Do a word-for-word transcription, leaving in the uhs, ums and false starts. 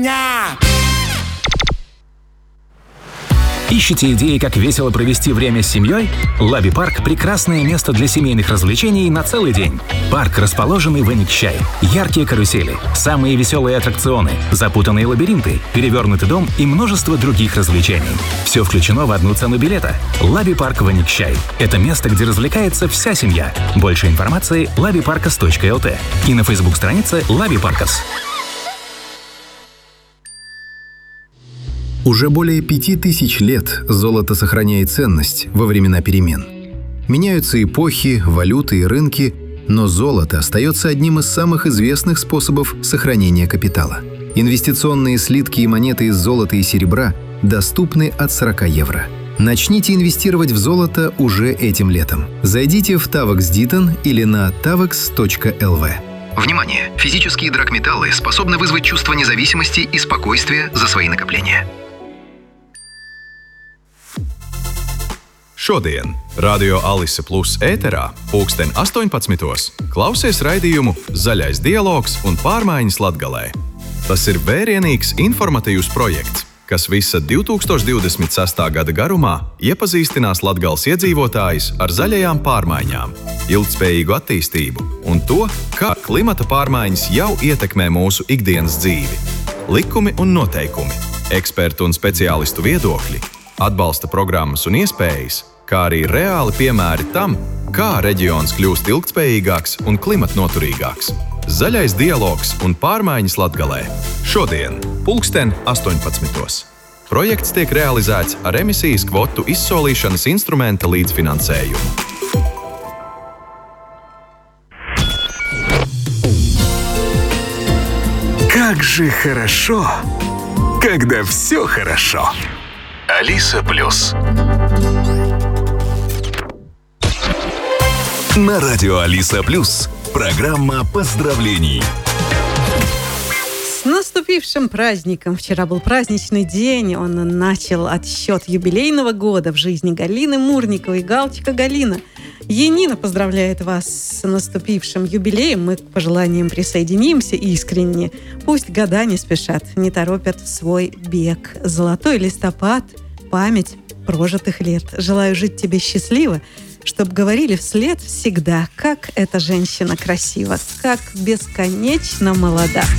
Ищете идеи, как весело провести время с семьей? Лаби Парк – прекрасное место для семейных развлечений на целый день. Парк, расположенный в Эникчай. Яркие карусели, самые веселые аттракционы, запутанные лабиринты, перевернутый дом и множество других развлечений. Все включено в одну цену билета. Лаби Парк в Эникчай. Это место, где развлекается вся семья. Больше информации – лаби паркас точка эл ти и на фейсбук-странице Лаби Паркас. Уже более пяти тысяч лет золото сохраняет ценность во времена перемен. Меняются эпохи, валюты и рынки, но золото остается одним из самых известных способов сохранения капитала. Инвестиционные слитки и монеты из золота и серебра доступны от сорока евро. Начните инвестировать в золото уже этим летом. Зайдите в Tavax Ditton или на tavax точка эл ви. Внимание! Физические драгметаллы способны вызвать чувство независимости и спокойствия за свои накопления. Šodien Radio Alise Plus ēterā pulksten astoņpadsmitos klausies raidījumu Zaļais dialogs un pārmaiņas Latgalē. Tas ir vērienīgs informatīvs projekts, kas visa divi tūkstoši divdesmit sestā gada garumā iepazīstinās Latgales iedzīvotājus ar zaļajām pārmaiņām, ilgtspējīgu attīstību un to, kā klimata pārmaiņas jau ietekmē mūsu ikdienas dzīvi. Likumi un noteikumi, ekspertu un speciālistu viedokļi, atbalsta programmas un iespējas, kā arī reāli piemēri tam, kā reģions kļūst ilgtspējīgāks un klimatnoturīgāks. Zaļais dialogs un pārmaiņas Latgalē. Šodien, pulksten astoņpadsmitos. Projekts tiek realizēts ar emisijas kvotu izsolīšanas instrumenta līdzfinansējumu. Как же хорошо, когда все хорошо. Алиса Плюс. На радио Алиса Плюс программа поздравлений. С наступившим праздником! Вчера был праздничный день. Он начал отсчет юбилейного года в жизни Галины Мурниковой. Галочка, Галина. Енина поздравляет вас с наступившим юбилеем. Мы к пожеланиям присоединимся искренне. Пусть года не спешат, не торопят в свой бег. Золотой листопад, память прожитых лет. Желаю жить тебе счастливо, чтобы говорили вслед всегда, как эта женщина красива, как бесконечно молода.